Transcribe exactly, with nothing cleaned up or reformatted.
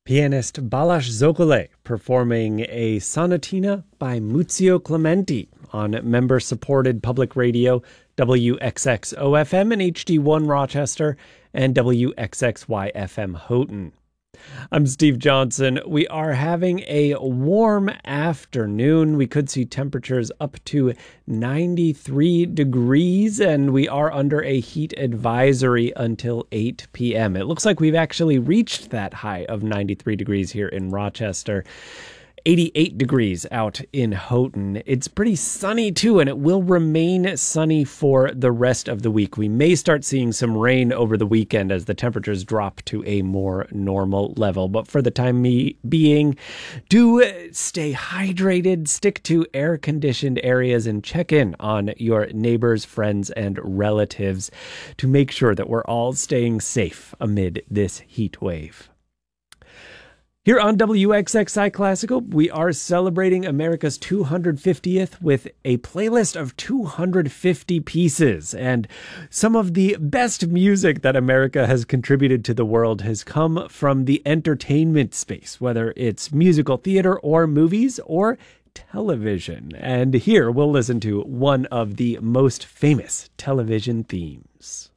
Pianist Balázs Zokolay performing a sonatina by Muzio Clementi on member-supported public radio W X X O F M and H D one Rochester and W X X Y F M Houghton. I'm Steve Johnson. We are having a warm afternoon. We could see temperatures up to ninety-three degrees, and we are under a heat advisory until eight p.m. It looks like we've actually reached that high of ninety-three degrees here in Rochester. eighty-eight degrees out in Houghton. It's pretty sunny too, and it will remain sunny for the rest of the week. We may start seeing some rain over the weekend as the temperatures drop to a more normal level. But for the time being, do stay hydrated, stick to air-conditioned areas, and check in on your neighbors, friends, and relatives to make sure that we're all staying safe amid this heat wave. Here on W X X I Classical, we are celebrating America's two hundred fiftieth with a playlist of two hundred fifty pieces. And some of the best music that America has contributed to the world has come from the entertainment space, whether it's musical theater or movies or television. And here we'll listen to one of the most famous television themes.